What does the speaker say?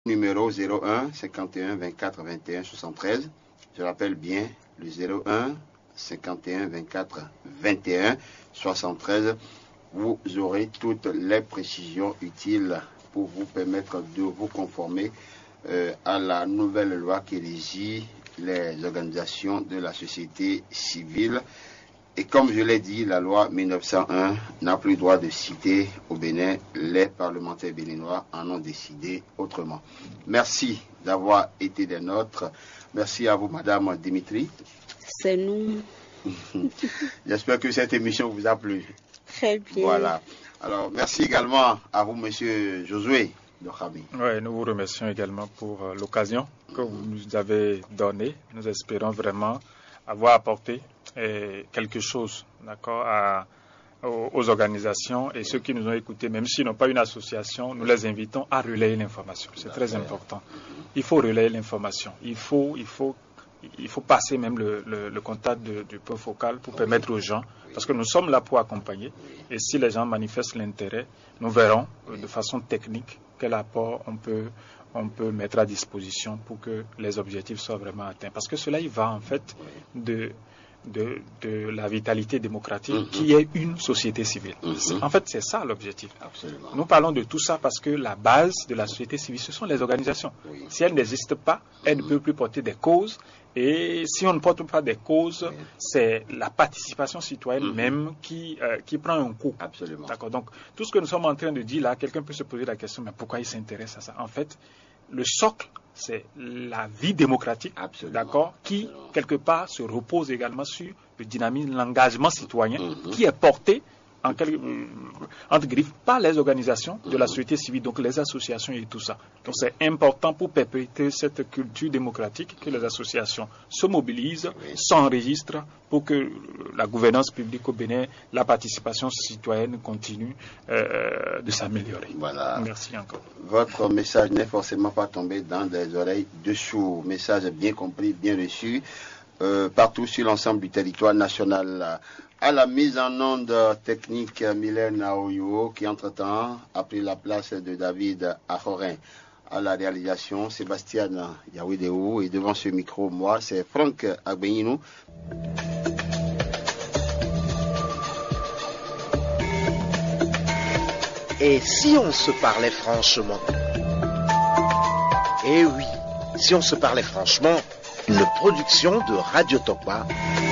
Numéro 01 51 24 21 73. Je rappelle bien le 01 51 24 21 73. Vous aurez toutes les précisions utiles pour vous permettre de vous conformer à la nouvelle loi qui régit les organisations de la société civile. Et comme je l'ai dit, la loi 1901 n'a plus droit de citer au Bénin. Les parlementaires béninois en ont décidé autrement. Merci d'avoir été des nôtres. Merci à vous, Madame Dimitri. C'est nous. J'espère que cette émission vous a plu. Très bien. Voilà. Alors, merci également à vous, Monsieur Josué Dokhami. Oui, nous vous remercions également pour l'occasion que vous nous avez donnée. Nous espérons vraiment avoir apporté quelque chose, d'accord, aux organisations et ceux qui nous ont écoutés, même s'ils n'ont pas une association, nous les invitons à relayer l'information. C'est très important. Il faut relayer l'information. Il faut passer même le contact du point focal pour permettre aux gens, parce que nous sommes là pour accompagner. Et si les gens manifestent l'intérêt, nous verrons de façon technique quel apport on peut mettre à disposition pour que les objectifs soient vraiment atteints. Parce que cela, il va en fait de la vitalité démocratique qui est une société civile. En fait, c'est ça l'objectif. Absolument. Nous parlons de tout ça parce que la base de la société civile, ce sont les organisations. Si elles n'existent pas, elles ne peuvent plus porter des causes. Et si on ne porte pas des causes, c'est la participation citoyenne même qui prend un coup. Absolument. D'accord. Donc, tout ce que nous sommes en train de dire là, quelqu'un peut se poser la question, mais pourquoi il s'intéresse à ça? En fait, le socle, c'est la vie démocratique, d'accord, qui, quelque part, se repose également sur le dynamisme, l'engagement citoyen, qui est porté entre griffes par les organisations de la société civile, donc les associations et tout ça. Donc c'est important pour perpétuer cette culture démocratique que les associations se mobilisent, s'enregistrent pour que la gouvernance publique au Bénin, la participation citoyenne continue de s'améliorer. Voilà. Merci encore. Votre message n'est forcément pas tombé dans des oreilles de sourds. Message bien compris, bien reçu, partout sur l'ensemble du territoire national. À la mise en onde technique, Mylène Aoyo, qui entre-temps a pris la place de David Achorin. À la réalisation, Sébastien Yawideo. Et devant ce micro, moi, c'est Franck Agbeyinou. Et si on se parlait franchement? Eh oui, si on se parlait franchement, une production de Radio Tokpa